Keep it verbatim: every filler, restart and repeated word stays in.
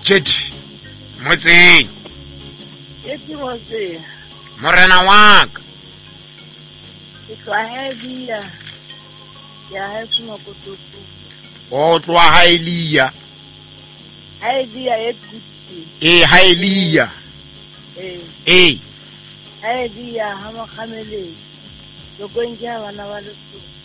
Richard motseng e ke motse morena wa ka ke tlwahedia ya heso mokotoku o tlwa Haelia idea e kuti e Haelia eh e idea ha mo khamele lo konja bana ba le